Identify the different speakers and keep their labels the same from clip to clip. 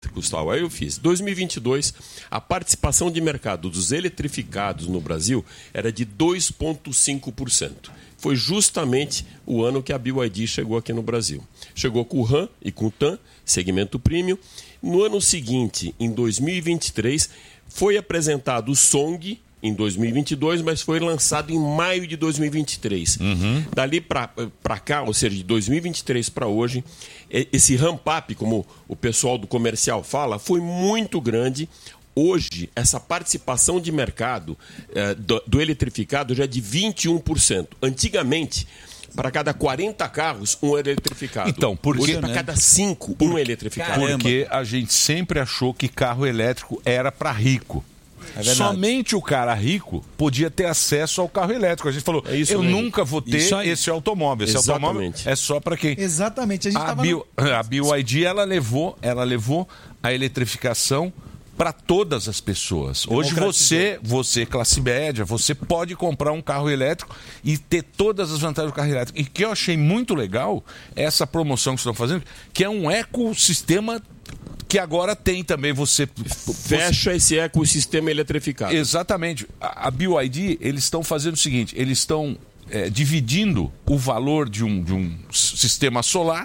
Speaker 1: elétricos e tal. Aí eu fiz. 2022, a participação de mercado dos eletrificados no Brasil era de 2,5%. Foi justamente o ano que a BYD chegou aqui no Brasil. Chegou com o RAM e com o TAM, segmento premium. No ano seguinte, em 2023, foi apresentado o Song, em 2022, mas foi lançado em maio de 2023. Dali para cá, ou seja, de 2023 para hoje, esse ramp-up, como o pessoal do comercial fala, foi muito grande. Hoje, essa participação de mercado do eletrificado já é de 21%. Antigamente, para cada 40 carros, um era eletrificado.
Speaker 2: Então,
Speaker 1: hoje, para cada 5, um é eletrificado.
Speaker 2: Porque a gente sempre achou que carro elétrico era para rico. Somente o cara rico podia ter acesso ao carro elétrico. A gente falou, eu nunca vou ter esse automóvel. Esse automóvel é só para quem...
Speaker 3: Exatamente.
Speaker 2: A BYD, ela levou a eletrificação para todas as pessoas. Hoje você, classe média, você pode comprar um carro elétrico e ter todas as vantagens do carro elétrico. E que eu achei muito legal é essa promoção que vocês estão fazendo, que é um ecossistema que agora tem também
Speaker 1: fecha esse ecossistema eletrificado.
Speaker 2: Exatamente. A BYD, eles estão fazendo o seguinte, eles estão dividindo o valor de um sistema solar,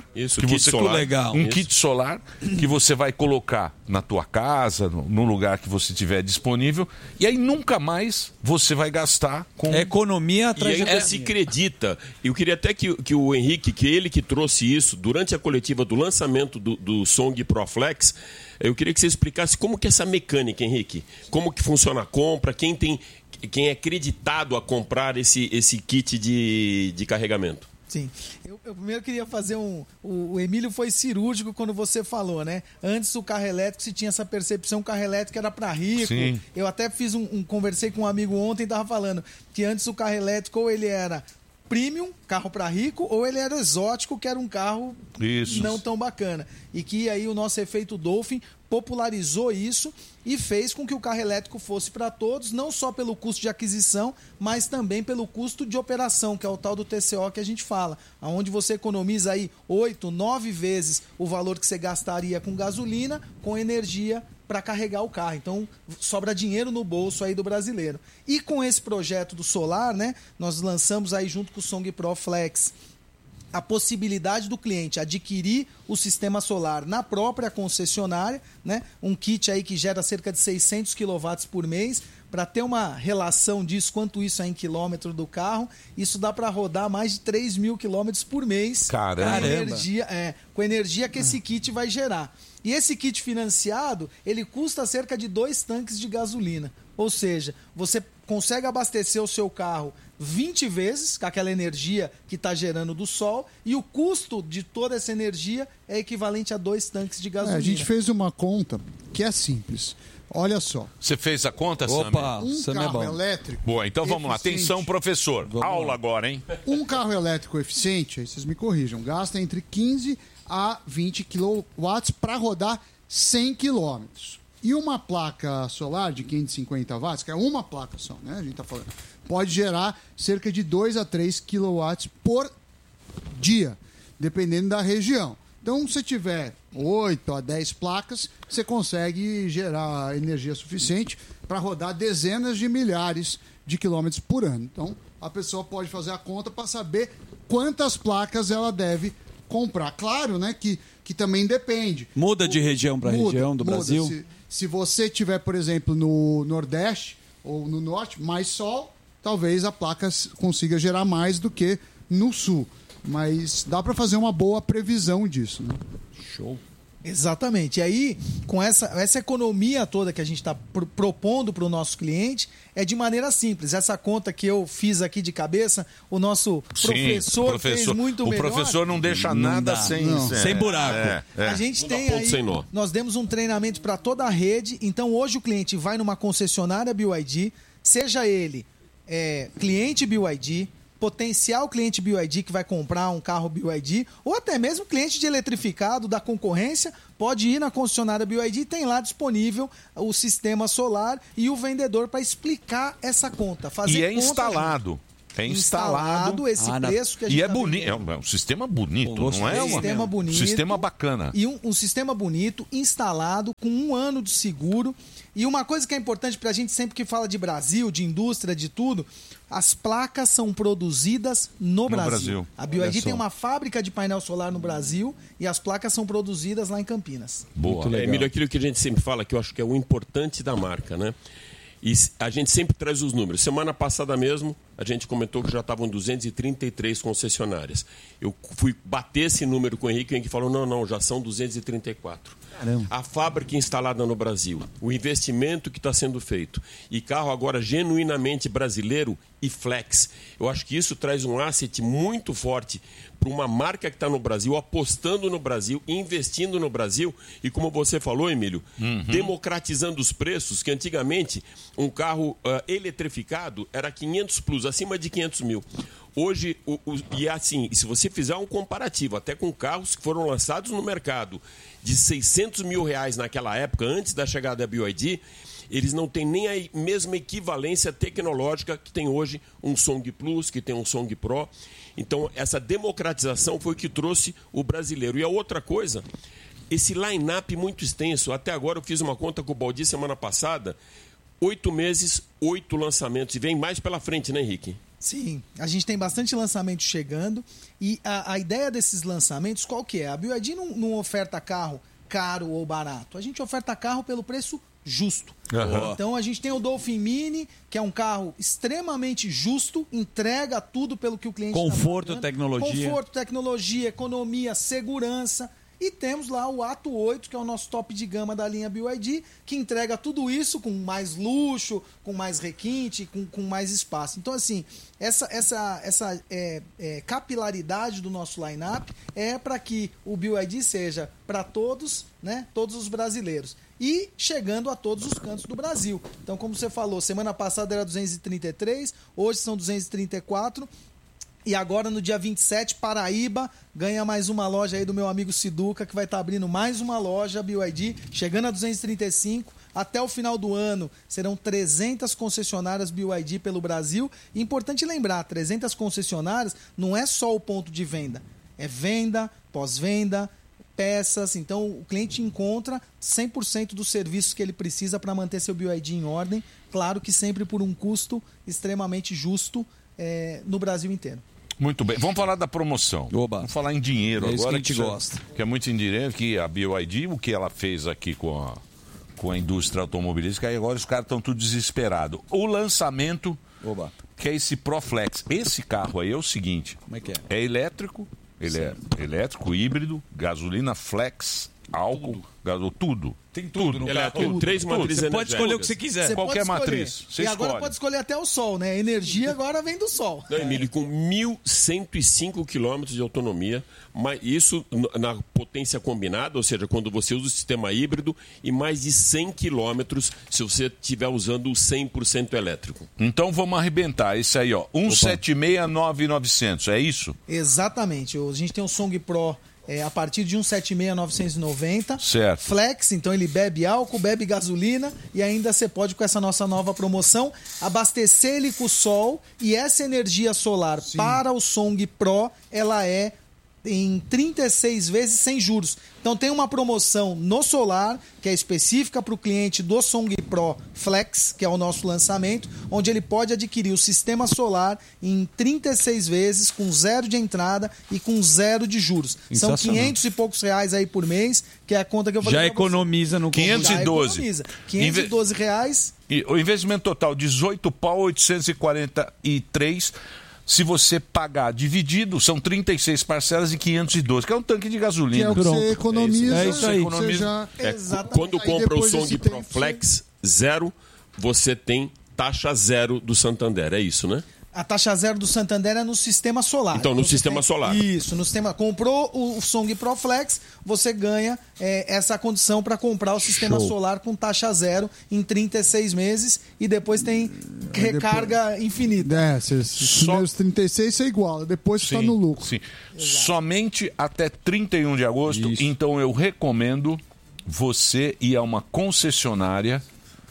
Speaker 2: kit solar que você vai colocar na tua casa, no lugar que você tiver disponível, e aí nunca mais você vai gastar com...
Speaker 4: economia atrás
Speaker 1: e ainda se acredita. Eu queria até que o Henrique, que ele que trouxe isso durante a coletiva do lançamento do Song Pro Flex, eu queria que você explicasse como que é essa mecânica, Henrique, como que funciona a compra, quem é acreditado a comprar esse kit de carregamento.
Speaker 3: Sim. Eu primeiro queria fazer o Emílio foi cirúrgico quando você falou, né? Antes o carro elétrico, se tinha essa percepção, o carro elétrico era para rico.
Speaker 2: Sim.
Speaker 3: Eu até conversei com um amigo ontem e tava falando que antes o carro elétrico ou ele era premium, carro para rico, ou ele era exótico, que era um carro não tão bacana. E que aí o nosso efeito Dolphin popularizou isso e fez com que o carro elétrico fosse para todos, não só pelo custo de aquisição, mas também pelo custo de operação, que é o tal do TCO que a gente fala, onde você economiza aí 8, 9 vezes o valor que você gastaria com gasolina, com energia para carregar o carro. Então, sobra dinheiro no bolso aí do brasileiro. E com esse projeto do solar, né, nós lançamos aí junto com o Song Pro Flex a possibilidade do cliente adquirir o sistema solar na própria concessionária, né? Um kit aí que gera cerca de 600 kW por mês. Para ter uma relação disso, quanto isso é em quilômetro do carro, isso dá para rodar mais de 3 mil quilômetros por mês.
Speaker 2: Caramba!
Speaker 3: Com a energia que esse kit vai gerar. E esse kit financiado, ele custa cerca de 2 tanques de gasolina. Ou seja, você consegue abastecer o seu carro 20 vezes com aquela energia que está gerando do sol, e o custo de toda essa energia é equivalente a 2 tanques de gasolina.
Speaker 5: A gente fez uma conta que é simples. Olha só.
Speaker 2: Você fez a conta, Sam?
Speaker 5: Opa, carro elétrico.
Speaker 2: Boa, então vamos lá. Atenção, professor. Aula agora, hein?
Speaker 5: Um carro elétrico eficiente, aí vocês me corrijam, gasta entre 15 a 20 kW para rodar 100 km. E uma placa solar de 550 watts, que é uma placa só, né? A gente tá falando, pode gerar cerca de 2 a 3 kW por dia, dependendo da região. Então, se tiver 8 a 10 placas, você consegue gerar energia suficiente para rodar dezenas de milhares de quilômetros por ano. Então, a pessoa pode fazer a conta para saber quantas placas ela deve comprar. Claro, né, que também depende.
Speaker 4: Muda de região para região do Brasil?
Speaker 5: Se você tiver, por exemplo, no Nordeste ou no Norte, mais sol, talvez a placa consiga gerar mais do que no Sul. Mas dá para fazer uma boa previsão disso, né?
Speaker 3: Show. Exatamente. E aí, com essa economia toda que a gente está propondo para o nosso cliente, é de maneira simples. Essa conta que eu fiz aqui de cabeça, o nosso professor fez muito melhor.
Speaker 2: O professor não deixa nada sem buraco.
Speaker 3: A gente tem aí, nós demos um treinamento para toda a rede. Então, hoje o cliente vai numa concessionária BYD, seja ele cliente BYD, potencial cliente BYD que vai comprar um carro BYD, ou até mesmo cliente de eletrificado da concorrência, pode ir na concessionária BYD e tem lá disponível o sistema solar e o vendedor para explicar essa conta.
Speaker 2: E é instalado. instalado
Speaker 3: esse preço que a gente
Speaker 2: E é bonito, é um sistema bonito, não é?
Speaker 3: Um sistema bonito.
Speaker 2: Sistema bacana.
Speaker 3: E um sistema bonito, instalado, com 1 ano de seguro. E uma coisa que é importante para a gente sempre que fala de Brasil, de indústria, de tudo, as placas são produzidas no Brasil. A BYD tem uma fábrica de painel solar no Brasil e as placas são produzidas lá em Campinas.
Speaker 1: Boa. Emílio, aquilo que a gente sempre fala, que eu acho que é o importante da marca, né? E a gente sempre traz os números. Semana passada mesmo, a gente comentou que já estavam 233 concessionárias. Eu fui bater esse número com o Henrique, e o Henrique falou, não, já são 234. Caramba. A fábrica instalada no Brasil, o investimento que está sendo feito, e carro agora genuinamente brasileiro e flex. Eu acho que isso traz um asset muito forte para uma marca que está no Brasil, apostando no Brasil, investindo no Brasil e, como você falou, Emílio, democratizando os preços, que antigamente um carro eletrificado era 500 plus, acima de 500 mil. Hoje, e assim, se você fizer um comparativo até com carros que foram lançados no mercado de 600 mil reais naquela época, antes da chegada da BYD, eles não têm nem a mesma equivalência tecnológica que tem hoje um Song Plus, que tem um Song Pro. Então, essa democratização foi o que trouxe o brasileiro. E a outra coisa, esse line-up muito extenso. Até agora eu fiz uma conta com o Baldi semana passada, 8 meses, 8 lançamentos. E vem mais pela frente, né, Henrique?
Speaker 3: Sim, a gente tem bastante lançamento chegando e a ideia desses lançamentos qual que é? A BYD não oferta carro caro ou barato, a gente oferta carro pelo preço justo. Então a gente tem o Dolphin Mini, que é um carro extremamente justo, entrega tudo pelo que o cliente
Speaker 4: Conforto, tecnologia.
Speaker 3: Conforto, tecnologia, economia, segurança. E temos lá o Atto 8, que é o nosso top de gama da linha BYD, que entrega tudo isso com mais luxo, com mais requinte, com mais espaço. Então, assim, essa capilaridade do nosso line-up é para que o BYD seja para todos, né, todos os brasileiros. E chegando a todos os cantos do Brasil. Então, como você falou, semana passada era 233, hoje são 234. E agora, no dia 27, Paraíba ganha mais uma loja aí do meu amigo Siduca, que vai estar abrindo mais uma loja BYD, chegando a 235. Até o final do ano, serão 300 concessionárias BYD pelo Brasil. E importante lembrar, 300 concessionárias não é só o ponto de venda. É venda, pós-venda, peças. Então, o cliente encontra 100% dos serviços que ele precisa para manter seu BYD em ordem. Claro que sempre por um custo extremamente justo no Brasil inteiro.
Speaker 2: Muito bem. Vamos falar da promoção.
Speaker 4: Oba.
Speaker 2: Vamos falar em dinheiro agora.
Speaker 4: Isso que a gente gosta.
Speaker 2: Que é muito em dinheiro, que a BYD, o que ela fez aqui com a indústria automobilística, aí agora os caras estão tudo desesperados. O lançamento, que é esse ProFlex. Esse carro aí é o seguinte.
Speaker 4: Como é que é?
Speaker 2: É elétrico, ele é elétrico, híbrido, gasolina, flex, álcool, tudo.
Speaker 4: Tem tudo no carro.
Speaker 1: Tem 3 matrizes
Speaker 4: Você pode escolher o que você quiser.
Speaker 2: Qualquer matriz. Você
Speaker 3: e agora
Speaker 2: escolhe.
Speaker 3: pode escolher até o sol, né? A energia agora vem do sol.
Speaker 1: Não, Emílio, com 1.105 km de autonomia, mas isso na potência combinada, ou seja, quando você usa o sistema híbrido, e mais de 100 km se você estiver usando o 100% elétrico.
Speaker 2: Então vamos arrebentar. Esse aí, ó. 176.900, é isso?
Speaker 3: Exatamente. A gente tem o Song Pro a partir de 176.990.
Speaker 2: Certo.
Speaker 3: Flex, então ele bebe álcool, bebe gasolina e ainda você pode, com essa nossa nova promoção, abastecer ele com o sol, e essa energia solar para o Song Pro, ela é em 36 vezes sem juros. Então tem uma promoção no solar, que é específica para o cliente do Song Pro Flex, que é o nosso lançamento, onde ele pode adquirir o sistema solar em 36 vezes, com 0 de entrada e com 0 de juros. São 500 e poucos reais aí por mês, que é a conta que eu falei.
Speaker 4: Já economiza no
Speaker 2: 512.
Speaker 3: 512 reais.
Speaker 2: E o investimento total, 18.843. Se você pagar dividido, são 36 parcelas de 512, que é um tanque de gasolina.
Speaker 5: Que é o que você economiza.
Speaker 4: É isso aí.
Speaker 1: Quando compra o Song Pro Flex 0, você tem taxa 0 do Santander. É isso, né?
Speaker 3: A taxa 0 do Santander é no sistema solar.
Speaker 1: Então, no sistema solar.
Speaker 3: Isso, no sistema. Comprou o Song Pro Flex, você ganha essa condição para comprar o sistema solar com taxa 0 em 36 meses e depois tem recarga infinita.
Speaker 5: Os primeiros 36 é igual, depois está no lucro.
Speaker 2: Sim. Somente até 31 de agosto, então eu recomendo você ir a uma concessionária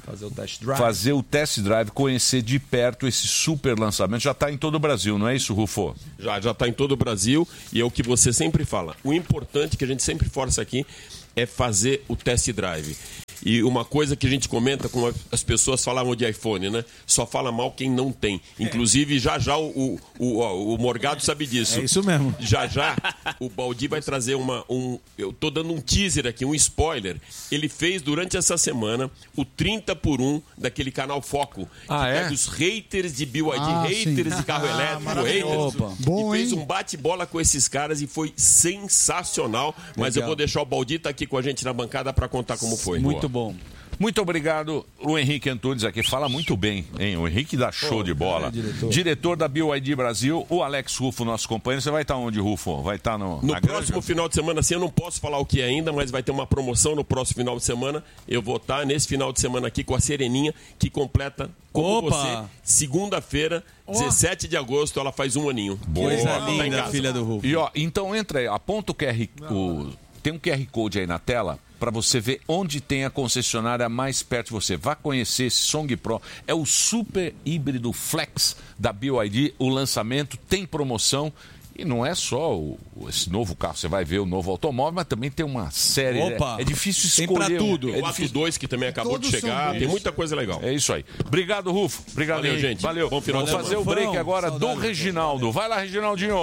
Speaker 2: fazer o test drive, conhecer de perto esse super lançamento. Já está em todo o Brasil, não é isso, Rufo?
Speaker 1: Já está em todo o Brasil e é o que você sempre fala. O importante que a gente sempre força aqui é fazer o test drive. E uma coisa que a gente comenta, como as pessoas falavam de iPhone, né? Só fala mal quem não tem. Inclusive, já o Morgado sabe disso.
Speaker 4: É isso mesmo.
Speaker 1: Já o Baldi vai trazer eu tô dando um teaser aqui, um spoiler. Ele fez durante essa semana o 30x1 daquele canal Foco.
Speaker 2: É?
Speaker 1: Dos haters de BYD, haters de carro elétrico, haters.
Speaker 5: Bom,
Speaker 1: e fez
Speaker 5: hein?
Speaker 1: um bate-bola com esses caras e foi sensacional. Mas eu vou deixar o Baldi tá aqui com a gente na bancada para contar como foi.
Speaker 4: Muito bom.
Speaker 2: Muito obrigado, o Henrique Antunes aqui. Fala muito bem, hein? O Henrique dá show de bola. Diretor da BYD Brasil, o Alex Rufo, nosso companheiro. Você vai estar onde, Rufo? Vai estar no
Speaker 1: próximo final de semana, assim, eu não posso falar o que ainda, mas vai ter uma promoção no próximo final de semana. Eu vou estar nesse final de semana aqui com a Sereninha, que completa, como você, segunda-feira, 17 de agosto, ela faz 1 aninho.
Speaker 2: Boa.
Speaker 4: Coisa linda, filha do Rufo.
Speaker 2: E então entra aí, aponta o QR Code. Tem um QR Code aí na tela para você ver onde tem a concessionária mais perto de você. Vá conhecer esse Song Pro. É o super híbrido flex da BYD. O lançamento tem promoção. E não é só esse novo carro. Você vai ver o novo automóvel, mas também tem uma série. É difícil escolher.
Speaker 4: Tem pra tudo.
Speaker 1: O Ato 2, que também acabou de chegar. Tem muita coisa legal.
Speaker 2: É isso aí. Obrigado, Rufo. Obrigado,
Speaker 1: Valeu,
Speaker 2: Henrique.
Speaker 1: gente.
Speaker 2: Valeu.
Speaker 1: Bom final de semana.
Speaker 2: Vamos fazer o break agora do Reginaldo. Vai lá, Reginaldinho.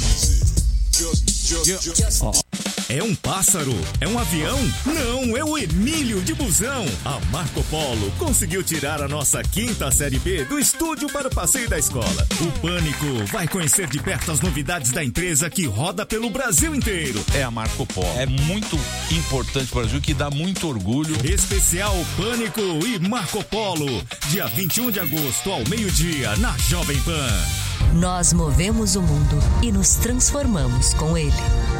Speaker 6: É um pássaro? É um avião? Não, é o Emílio de Busão. A Marco Polo conseguiu tirar a nossa 5ª série B do estúdio para o passeio da escola. O Pânico vai conhecer de perto as novidades da empresa que roda pelo Brasil inteiro.
Speaker 2: É a Marco Polo. É muito importante para o Brasil, que dá muito orgulho.
Speaker 6: Especial Pânico e Marco Polo. Dia 21 de agosto, ao meio-dia, na Jovem Pan.
Speaker 7: Nós movemos o mundo e nos transformamos com ele.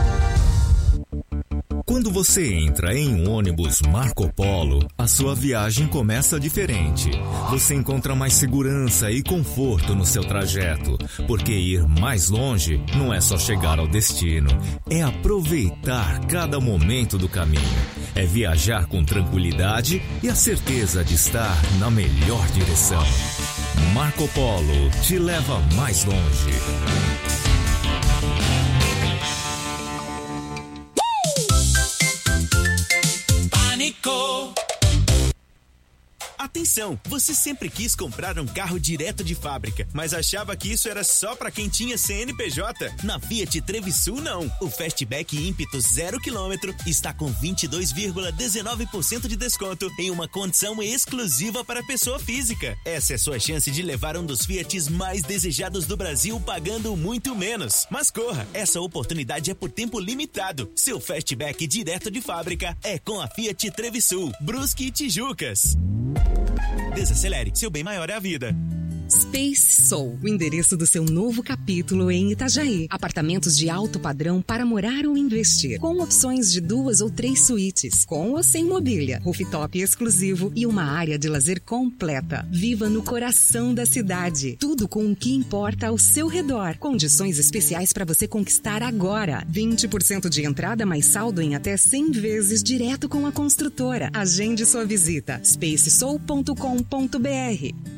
Speaker 6: Quando você entra em um ônibus Marco Polo, a sua viagem começa diferente. Você encontra mais segurança e conforto no seu trajeto, porque ir mais longe não é só chegar ao destino, é aproveitar cada momento do caminho. É viajar com tranquilidade e a certeza de estar na melhor direção. Marco Polo te leva mais longe.
Speaker 8: Atenção, você sempre quis comprar um carro direto de fábrica, mas achava que isso era só para quem tinha CNPJ? Na Fiat Trevisul não. O Fastback ímpeto 0 km está com 22,19% de desconto em uma condição exclusiva para pessoa física. Essa é sua chance de levar um dos Fiats mais desejados do Brasil pagando muito menos. Mas corra, essa oportunidade é por tempo limitado. Seu Fastback direto de fábrica é com a Fiat Trevisul, Brusque e Tijucas. Desacelere, seu bem maior é a vida.
Speaker 9: Space Soul, o endereço do seu novo capítulo em Itajaí. Apartamentos de alto padrão para morar ou investir, com opções de 2 ou 3 suítes, com ou sem mobília, rooftop exclusivo e uma área de lazer completa. Viva no coração da cidade. Tudo com o que importa ao seu redor. Condições especiais para você conquistar agora. 20% de entrada mais saldo em até 100 vezes direto com a construtora. Agende sua visita. spacesoul.com.br.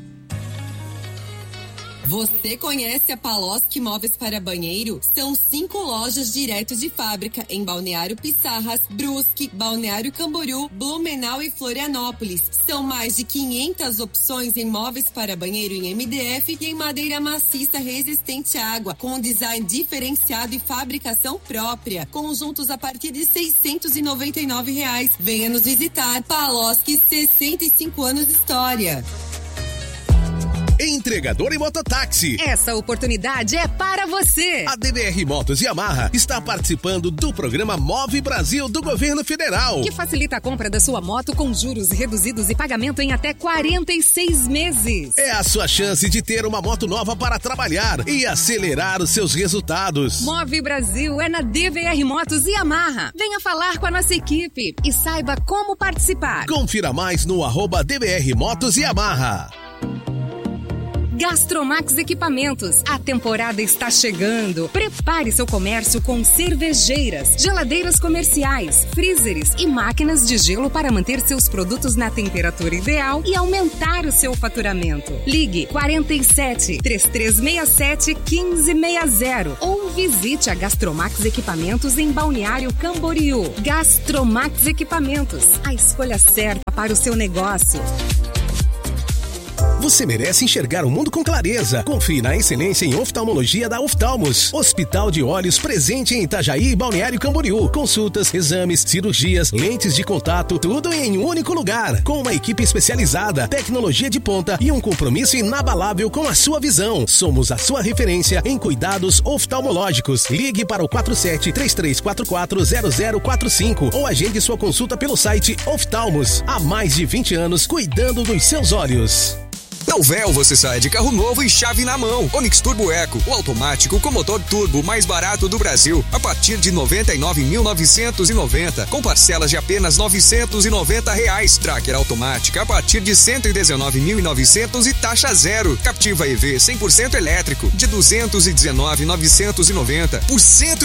Speaker 10: Você conhece a Paloski Móveis para Banheiro? São 5 lojas direto de fábrica em Balneário Pissarras, Brusque, Balneário Camboriú, Blumenau e Florianópolis. São mais de 500 opções em móveis para banheiro em MDF e em madeira maciça resistente à água, com design diferenciado e fabricação própria. Conjuntos a partir de R$ 699. Venha nos visitar. Paloski, 65 anos de história.
Speaker 11: Entregador e mototáxi.
Speaker 9: Essa oportunidade é para você.
Speaker 11: A DBR Motos e Yamaha está participando do programa Move Brasil do Governo Federal,
Speaker 9: que facilita a compra da sua moto com juros reduzidos e pagamento em até 46 meses.
Speaker 11: É a sua chance de ter uma moto nova para trabalhar e acelerar os seus resultados.
Speaker 9: Move Brasil é na DBR Motos e Yamaha. Venha falar com a nossa equipe e saiba como participar.
Speaker 11: Confira mais no @DBR Motos e Yamaha.
Speaker 9: Gastromax Equipamentos. A temporada está chegando. Prepare seu comércio com cervejeiras, geladeiras comerciais, freezers e máquinas de gelo para manter seus produtos na temperatura ideal e aumentar o seu faturamento. Ligue 47 3367 1560 ou visite a Gastromax Equipamentos em Balneário Camboriú. Gastromax Equipamentos, a escolha certa para o seu negócio.
Speaker 11: Você merece enxergar o mundo com clareza. Confie na excelência em oftalmologia da Oftalmos. Hospital de Olhos presente em Itajaí e Balneário Camboriú. Consultas, exames, cirurgias, lentes de contato, tudo em um único lugar. Com uma equipe especializada, tecnologia de ponta e um compromisso inabalável com a sua visão. Somos a sua referência em cuidados oftalmológicos. Ligue para o 47-3344-0045 ou agende sua consulta pelo site Oftalmos. Há mais de 20 anos cuidando dos seus olhos.
Speaker 12: Na Uvel você sai de carro novo e chave na mão. Onix Turbo Eco, o automático com motor turbo mais barato do Brasil, a partir de R$ 99.990, com parcelas de apenas R$ 990. Tracker automática a partir de R$ 119.900 e taxa zero. Captiva EV 100% elétrico de R$ 219.990 por R$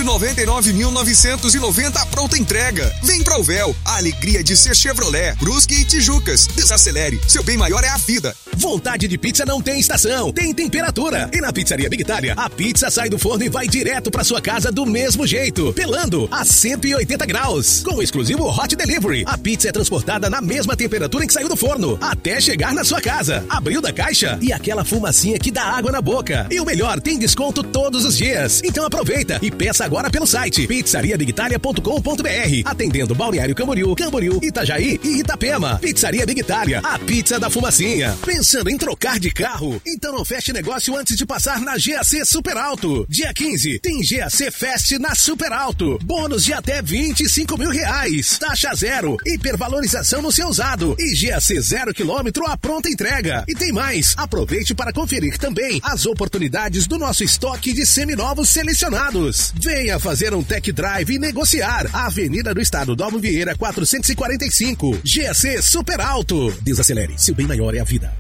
Speaker 12: 199.990 pronta entrega. Vem pra Uvel, a alegria de ser Chevrolet, Brusque e Tijucas. Desacelere, seu bem maior é a vida.
Speaker 11: Vontade de pizza não tem estação, tem temperatura. E na Pizzaria Big Itália, a pizza sai do forno e vai direto pra sua casa do mesmo jeito, pelando a 180 graus. Com o exclusivo Hot Delivery, a pizza é transportada na mesma temperatura em que saiu do forno, até chegar na sua casa. Abriu da caixa e aquela fumacinha que dá água na boca. E o melhor, tem desconto todos os dias. Então aproveita e peça agora pelo site pizzariabigitalia.com.br, atendendo Balneário Camboriú, Itajaí e Itapema. Pizzaria Big Itália, a pizza da fumacinha. Pensando em trocar de carro? Então não feche negócio antes de passar na GAC Super Alto. Dia 15 tem GAC Fest na Super Alto. Bônus de até R$25 mil. Taxa zero, hipervalorização no seu usado e GAC 0 km a pronta entrega. E tem mais. Aproveite para conferir também as oportunidades do nosso estoque de seminovos selecionados. Venha fazer um tech drive e negociar. Avenida do Estado, Dalmo Vieira 445. GAC Super Alto. Desacelere, seu bem maior é a vida.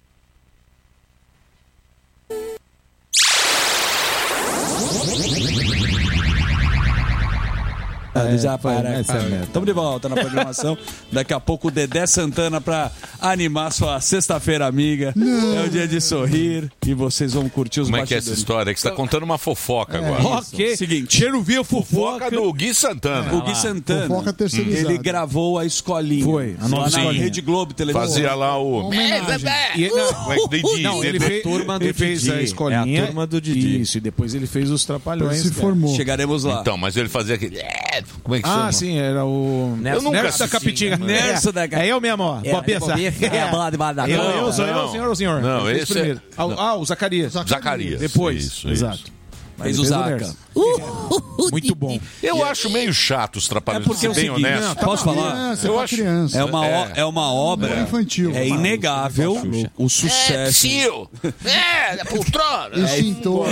Speaker 4: Estamos de volta na programação. Daqui a pouco o Dedé Santana para animar sua sexta-feira amiga. É o dia de sorrir e vocês vão curtir os bastidores.
Speaker 2: Como é que é essa história? Que você está contando uma fofoca agora.
Speaker 4: Ok. Seguinte, eu não vi a fofoca
Speaker 2: do Gui Santana.
Speaker 4: O Gui Santana.
Speaker 5: Fofoca terceirizada.
Speaker 4: Ele gravou a escolinha.
Speaker 3: Foi.
Speaker 4: A nova escolinha. Rede Globo Televisão.
Speaker 2: Fazia lá o...
Speaker 3: Ele fez a escolinha.
Speaker 4: É a turma do Didi.
Speaker 3: Isso, e depois ele fez os Trapalhões.
Speaker 5: Se formou.
Speaker 4: Chegaremos lá.
Speaker 2: Então, mas ele fazia aquele... Como é que chama?
Speaker 3: Ah, sim, era o...
Speaker 2: Nelson
Speaker 3: da Capitinga.
Speaker 4: Nelson da Capitinga.
Speaker 3: É eu mesmo, ó. Bobeça. Eu sou o senhor.
Speaker 2: Não, esse é...
Speaker 3: O Zacarias. Depois.
Speaker 2: Isso.
Speaker 3: Exato.
Speaker 4: Fez o Zaca.
Speaker 3: Muito bom.
Speaker 2: Eu acho meio chato os Trapalhões,
Speaker 4: porque
Speaker 2: bem honesto.
Speaker 4: Posso falar?
Speaker 5: Eu acho criança.
Speaker 4: É uma obra
Speaker 5: infantil.
Speaker 4: É inegável o sucesso.
Speaker 2: É poltrona.
Speaker 5: Extintor.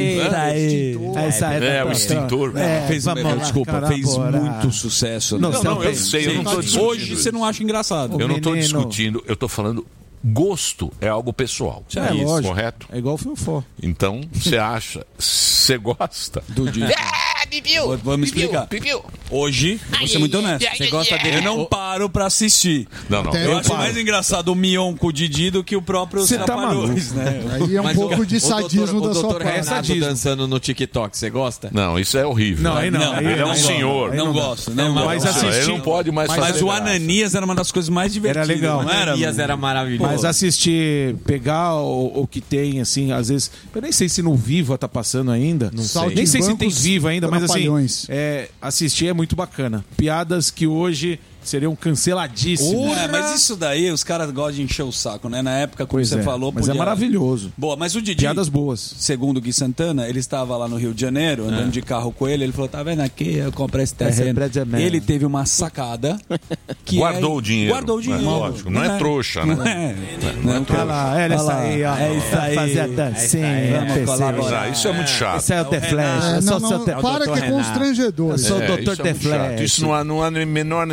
Speaker 2: O extintor.
Speaker 4: Fez muito sucesso.
Speaker 2: Não, eu sei, eu não tô discutindo.
Speaker 4: Hoje você não acha engraçado.
Speaker 2: Eu não estou discutindo, eu estou falando... Gosto é algo pessoal.
Speaker 3: É isso, lógico.
Speaker 2: Correto?
Speaker 3: É igual o Fiofó.
Speaker 2: Então, você acha, você gosta
Speaker 4: do Didi? Vamos explicar. Hoje, vou ser muito honesto. Você gosta dele? Eu não paro pra assistir.
Speaker 2: Não.
Speaker 4: Eu acho mais engraçado o Mion com o Didi do que o próprio Trapalhões, né?
Speaker 5: Aí é um pouco de sadismo da sua parte.
Speaker 13: Renato dançando no TikTok, você gosta?
Speaker 2: Não, isso é horrível.
Speaker 3: Não, aí não.
Speaker 2: Ele é um senhor.
Speaker 4: Não gosto.
Speaker 3: Mas
Speaker 2: ele não pode mais fazer.
Speaker 4: Mas o Ananias era uma das coisas mais divertidas.
Speaker 3: Era legal.
Speaker 4: O
Speaker 13: Ananias era maravilhoso.
Speaker 3: Mas assistir, pegar o que tem, assim, às vezes... Eu nem sei se no Viva tá passando ainda. Não sei. Nem sei se tem Viva ainda, mas assim... assistir é muito bacana. Piadas que hoje seriam canceladíssimas.
Speaker 4: Mas isso daí, os caras gostam de encher o saco, né? Na época, como você falou...
Speaker 3: Mas é maravilhoso.
Speaker 4: Boa, mas o Didi...
Speaker 3: Piadas boas.
Speaker 4: Segundo o Gui Santana, ele estava lá no Rio de Janeiro, andando de carro com ele vou tá vendo aqui, eu comprei esse terreno. Ele teve uma sacada que
Speaker 2: Guardou o dinheiro.
Speaker 4: Guardou o dinheiro.
Speaker 2: Lógico, não é trouxa, né?
Speaker 3: Não é trouxa. Olha isso aí, ó.
Speaker 4: É isso aí.
Speaker 3: Fazer a dancinha.
Speaker 4: Vamos colaborar.
Speaker 2: Isso é muito chato.
Speaker 3: Isso é o The Flash.
Speaker 5: Para que é constrangedor.
Speaker 3: Eu sou o Dr. The Flash.
Speaker 2: Isso não há menor necessidade.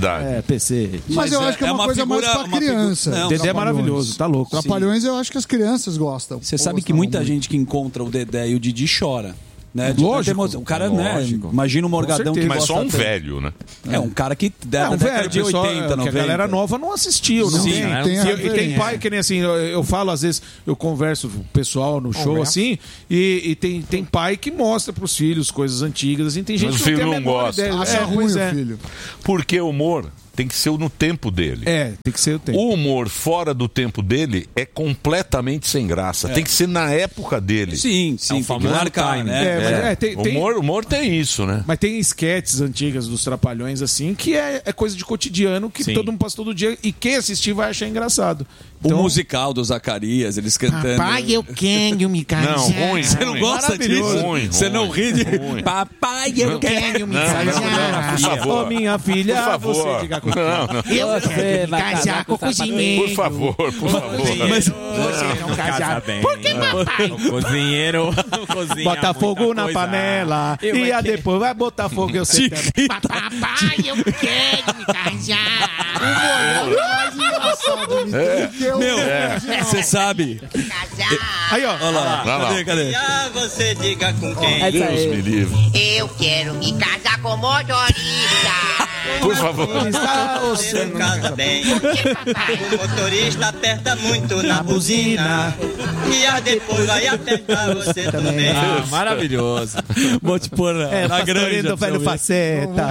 Speaker 2: verdade.
Speaker 14: É, PC.
Speaker 5: Mas eu acho que é uma coisa mais pra criança.
Speaker 14: O Dedé é maravilhoso, tá louco.
Speaker 5: Trapalhões eu acho que as crianças gostam.
Speaker 4: Você sabe que muita gente que encontra o Dedé e o Didi chora. Né?
Speaker 14: Lógico.
Speaker 4: O cara, né? Imagina o Morgadão que
Speaker 2: Mas
Speaker 4: gosta
Speaker 2: só um
Speaker 4: tanto.
Speaker 2: velho, né?
Speaker 4: É um cara que da
Speaker 14: um
Speaker 4: década
Speaker 14: velho,
Speaker 4: de 80,
Speaker 14: pessoal,
Speaker 4: 90.
Speaker 14: que a galera nova não assistiu. Não
Speaker 4: Sim,
Speaker 14: tem.
Speaker 4: né?
Speaker 14: E tem pai que nem assim, eu falo, às vezes, eu converso com o pessoal no show, assim, e tem pai que mostra pros filhos coisas antigas, assim, tem gente
Speaker 2: Mas
Speaker 14: que
Speaker 2: o filho
Speaker 14: tem a
Speaker 2: não
Speaker 14: menor
Speaker 2: gosta.
Speaker 14: ideia.
Speaker 5: Acha ruim
Speaker 14: pois
Speaker 5: o filho.
Speaker 2: Porque o humor tem que ser no tempo dele.
Speaker 14: Tem que ser o tempo.
Speaker 2: O humor fora do tempo dele é completamente sem graça. Tem que ser na época dele.
Speaker 4: Sim, tem que marcar, né?
Speaker 2: O humor tem isso, né?
Speaker 14: Mas tem esquetes antigas dos Trapalhões, assim, que é coisa de cotidiano, que todo mundo passa todo dia, e quem assistir vai achar engraçado.
Speaker 4: O musical do Zacarias, eles cantando.
Speaker 14: Papai, eu quero me casar.
Speaker 2: Não, ruim.
Speaker 4: Você não gosta disso? Você não ri de... Papai, eu quero me casar.
Speaker 2: Por favor.
Speaker 14: Ô, minha filha,
Speaker 2: por favor.
Speaker 14: você diga com
Speaker 5: Eu quero me casar com o cozinheiro.
Speaker 2: Por favor.
Speaker 4: Mas
Speaker 5: Você não casar. Por que, papai?
Speaker 13: O cozinheiro cozinha
Speaker 14: bota fogo
Speaker 13: muita
Speaker 14: na
Speaker 13: coisa.
Speaker 14: panela. E aí depois vai botar fogo, eu sei também.
Speaker 5: Papai, eu quero me casar. O mais engraçado,
Speaker 4: Meu, você sabe.
Speaker 14: Aí, ó.
Speaker 4: Olha lá. Cadê?
Speaker 15: Você diga com quem?
Speaker 2: Deus me livre.
Speaker 15: Eu quero me casar com motorista.
Speaker 2: Por favor.
Speaker 15: Você não casa bem. O motorista aperta muito na buzina. E aí depois vai apertar você também.
Speaker 13: Ah, maravilhoso.
Speaker 4: Vou te pôr na grande
Speaker 14: do velho Faceta.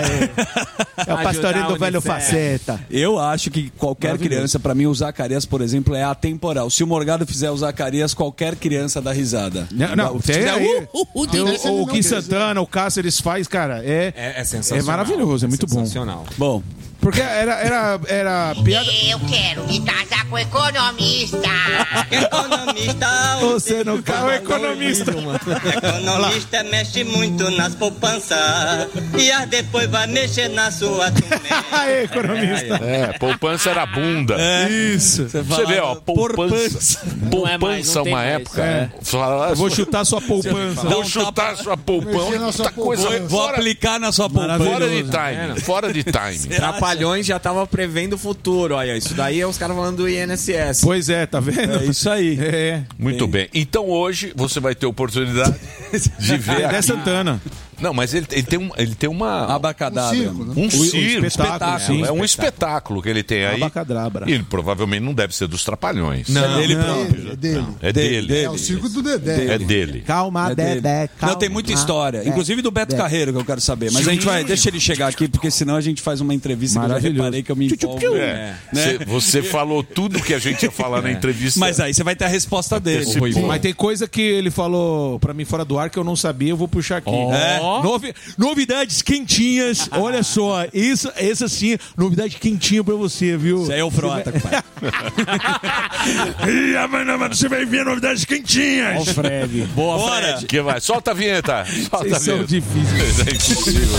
Speaker 14: É o pastorinho do velho Faceta.
Speaker 4: Eu acho que qualquer criança, pra mim, o Zacarias, por exemplo, é atemporal. Se o Morgado fizer o Zacarias, qualquer criança dá risada.
Speaker 14: Não, tem
Speaker 4: fizer
Speaker 14: aí. O Gui Santana, o Cássio, eles fazem, cara, é
Speaker 13: sensacional.
Speaker 14: É maravilhoso, é muito bom.
Speaker 4: Bom,
Speaker 14: porque era piada.
Speaker 15: Eu quero me casar com economista. Economista.
Speaker 14: Você não quer o economista.
Speaker 15: Economista mexe muito nas poupanças. E aí depois vai mexer na sua também.
Speaker 14: Aí, economista.
Speaker 2: Poupança era bunda.
Speaker 14: Isso.
Speaker 2: Você vê, ó, poupança. Poupança, uma época.
Speaker 14: Eu vou chutar sua poupança.
Speaker 2: Vou chutar sua poupança.
Speaker 4: Vou aplicar na sua poupança.
Speaker 2: Fora de time.
Speaker 13: Trapalhões já tava prevendo o futuro. Olha, isso daí é os caras falando do INSS.
Speaker 14: Pois é, tá vendo?
Speaker 4: É isso aí.
Speaker 2: Muito bem. Então hoje você vai ter oportunidade de ver
Speaker 14: Dedé Santana.
Speaker 2: Não, mas ele tem uma...
Speaker 4: Abacadabra.
Speaker 2: Um circo.
Speaker 14: Espetáculo.
Speaker 2: É um espetáculo que ele tem aí.
Speaker 14: Abacadabra.
Speaker 2: E ele provavelmente não deve ser dos Trapalhões.
Speaker 4: Não, é dele próprio.
Speaker 5: É dele.
Speaker 2: É
Speaker 5: É o circo do Dedé.
Speaker 2: É dele.
Speaker 14: Calma, Dedé.
Speaker 4: Não, tem muita história. Inclusive do Beto Carreiro, que eu quero saber. Mas a gente vai... Deixa ele chegar aqui, porque senão a gente faz uma entrevista que eu já reparei que eu me empolgo.
Speaker 2: Né? Você falou tudo que a gente ia falar na entrevista.
Speaker 4: Mas aí você vai ter a resposta dele.
Speaker 14: Mas tem coisa que ele falou pra mim fora do ar que eu não sabia, eu vou puxar aqui. Novidades quentinhas. Olha só, essa sim, novidade quentinha pra você, viu?
Speaker 4: Isso aí é o Frota, pai.
Speaker 14: E amanhã você vai ver novidades quentinhas. Ó, Fred.
Speaker 4: Boa, Fred.
Speaker 2: Que vai. Solta a vinheta.
Speaker 14: Vocês são difíceis.
Speaker 2: É impossível.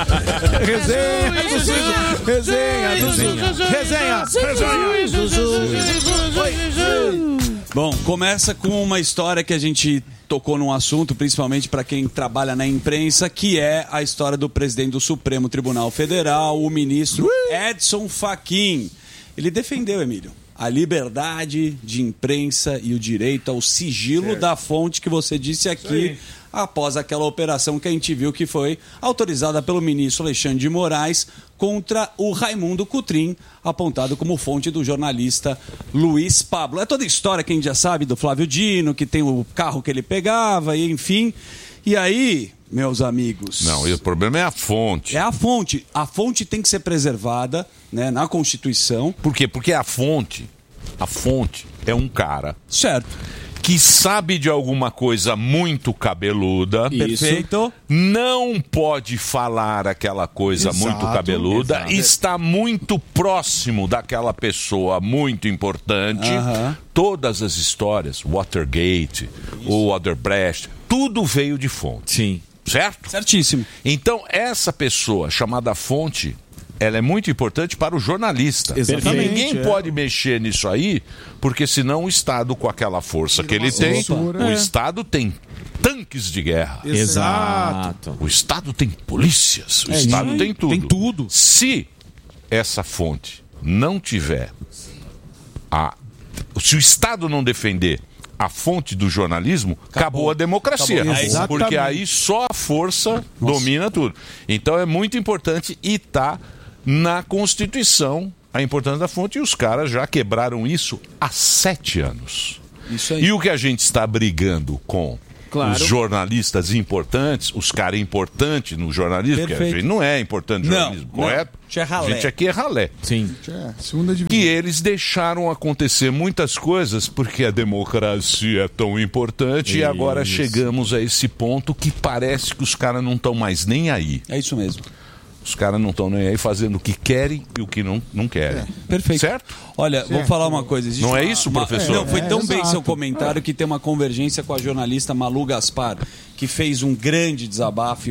Speaker 4: Bom, começa com uma história que a gente tocou num assunto, principalmente para quem trabalha na imprensa, que é a história do presidente do Supremo Tribunal Federal, o ministro Edson Fachin. Ele defendeu, Emílio, a liberdade de imprensa e o direito ao sigilo da fonte que você disse aqui, após aquela operação que a gente viu que foi autorizada pelo ministro Alexandre de Moraes contra o Raimundo Cotrim, apontado como fonte do jornalista Luiz Pablo. É toda a história que a gente já sabe do Flávio Dino, que tem o carro que ele pegava, e enfim. E aí, meus amigos...
Speaker 2: Não, o problema é a fonte.
Speaker 4: É a fonte. A fonte tem que ser preservada, né, na Constituição.
Speaker 2: Por quê? Porque a fonte é um cara...
Speaker 4: Certo.
Speaker 2: Que sabe de alguma coisa muito cabeluda.
Speaker 4: Perfeito.
Speaker 2: Não pode falar aquela coisa muito cabeluda. Está muito próximo daquela pessoa muito importante. Todas as histórias, Watergate, o Odebrecht, tudo veio de fonte.
Speaker 13: Sim.
Speaker 2: Certo?
Speaker 4: Certíssimo.
Speaker 2: Então, essa pessoa chamada fonte... ela é muito importante para o jornalista.
Speaker 14: Exatamente,
Speaker 2: ninguém pode mexer nisso aí, porque senão o Estado, com aquela força que ele tem, o Estado tem tanques de guerra.
Speaker 14: Exato.
Speaker 2: O Estado tem polícias, o Estado tem tudo.
Speaker 14: Tem tudo.
Speaker 2: Se essa fonte não tiver se o Estado não defender a fonte do jornalismo, acabou a democracia. Porque aí só a força domina tudo. Então é muito importante e está na Constituição a importância da fonte, e os caras já quebraram isso há 7 anos.
Speaker 4: Isso aí.
Speaker 2: E o que a gente está brigando com os jornalistas importantes, os caras importantes no jornalismo, porque a gente não é importante no jornalismo, correto? A gente aqui é ralé.
Speaker 14: Sim.
Speaker 5: Segunda divisão.
Speaker 2: E eles deixaram acontecer muitas coisas porque a democracia é tão importante e agora chegamos a esse ponto que parece que os caras não estão mais nem aí.
Speaker 4: É isso mesmo.
Speaker 2: Os caras não estão nem aí fazendo o que querem e o que não querem.
Speaker 4: Perfeito.
Speaker 2: Certo?
Speaker 4: Olha, vou falar uma coisa.
Speaker 2: Não é isso, professor?
Speaker 4: Não, foi tão bem seu comentário que tem uma convergência com a jornalista Malu Gaspar, que fez um grande desabafo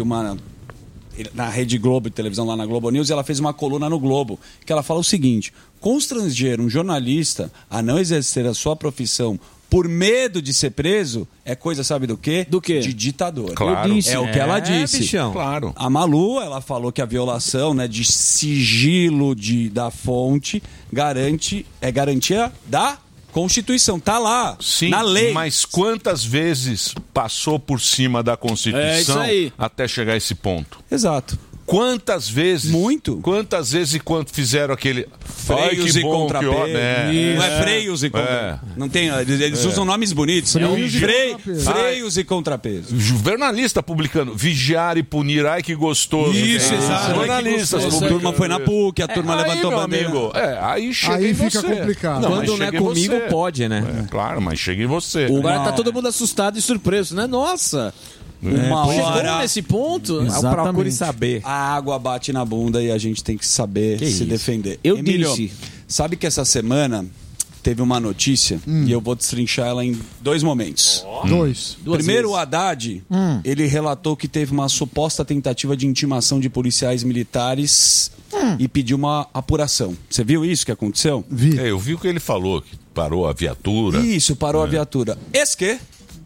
Speaker 4: na Rede Globo de televisão, lá na Globo News, e ela fez uma coluna no Globo, que ela fala o seguinte: constranger um jornalista a não exercer a sua profissão por medo de ser preso é coisa, sabe do quê? Do quê? De ditador.
Speaker 2: Claro.
Speaker 4: É o que ela disse.
Speaker 13: Bichão.
Speaker 2: Claro.
Speaker 4: A Malu, ela falou que a violação, né, de sigilo da fonte é garantia da Constituição. Tá lá,
Speaker 2: Sim,
Speaker 4: na lei.
Speaker 2: Mas quantas vezes passou por cima da Constituição até chegar a esse ponto?
Speaker 4: Exato.
Speaker 2: Quantas vezes?
Speaker 4: Muito.
Speaker 2: Quantas vezes e quanto fizeram aquele...
Speaker 4: Freios e contrapeso. Não é freios e contrapeso. Não tem, eles usam nomes bonitos. Freios e contrapeso.
Speaker 2: Jornalista publicando, vigiar e punir, ai que gostoso.
Speaker 4: Isso, exato.
Speaker 2: Jornalistas
Speaker 4: publicando. A turma foi na PUC, a turma levantou a bandeira.
Speaker 2: Amigo, aí chega
Speaker 5: aí
Speaker 2: em
Speaker 5: fica
Speaker 2: você.
Speaker 5: complicado.
Speaker 13: Não, quando não é comigo, pode, né?
Speaker 2: Claro, mas chega em você.
Speaker 16: Agora tá todo mundo assustado e surpreso, né? Nossa! Chegou nesse ponto,
Speaker 4: procure saber. A água bate na bunda e a gente tem que saber se defender. Emílio, sabe que essa semana teve uma notícia e eu vou destrinchar ela em 2 momentos. Primeiro, o Haddad, ele relatou que teve uma suposta tentativa de intimação de policiais militares e pediu uma apuração. Você viu isso que aconteceu?
Speaker 2: Eu vi o que ele falou, que parou a viatura.
Speaker 4: Isso, parou a viatura. Eis-que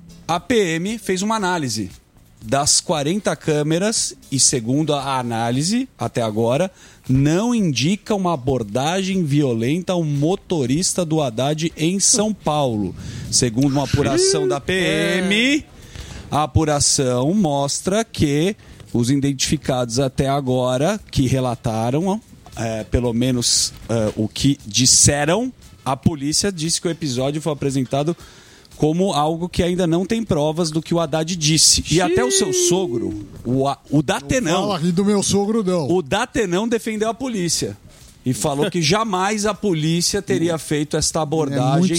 Speaker 4: a PM fez uma análise das 40 câmeras e, segundo a análise, até agora, não indica uma abordagem violenta ao motorista do Haddad em São Paulo. Segundo uma apuração da PM, a apuração mostra que os identificados até agora, que relataram, pelo menos o que disseram, a polícia disse que o episódio foi apresentado como algo que ainda não tem provas do que o Haddad disse. E até o seu sogro, o Datenão...
Speaker 5: Fala aqui do meu sogro, não.
Speaker 4: O Datenão defendeu a polícia. E falou que jamais a polícia teria feito esta abordagem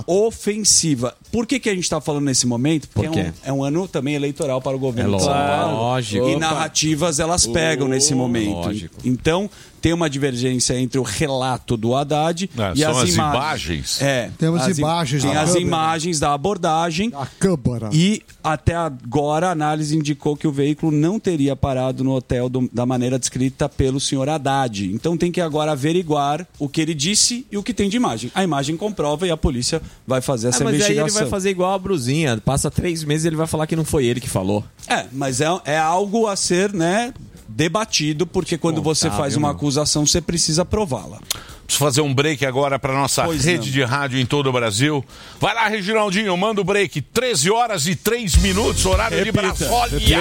Speaker 4: ofensiva. Por que a gente está falando nesse momento? Porque é um ano também eleitoral para o governo de São Paulo.
Speaker 13: Lógico.
Speaker 4: E narrativas elas pegam nesse momento.
Speaker 13: Lógico.
Speaker 2: Então,
Speaker 4: tem uma divergência entre o relato do Haddad e as imagens.
Speaker 5: Temos imagens.
Speaker 4: Tem as imagens da abordagem.
Speaker 5: A câmara.
Speaker 4: E até agora a análise indicou que o veículo não teria parado no hotel da maneira descrita pelo senhor Haddad. Então tem que agora averiguar o que ele disse e o que tem de imagem. A imagem comprova e a polícia vai fazer essa investigação.
Speaker 13: Mas aí ele vai fazer igual a Bruzinha. Passa 3 meses e ele vai falar que não foi ele que falou.
Speaker 4: Mas é algo a ser, debatido, porque quando você faz uma acusação, você precisa prová-la.
Speaker 2: Preciso fazer um break agora para nossa rede de rádio em todo o Brasil. Vai lá, Reginaldinho, manda o break. 13h03, horário de Brasília.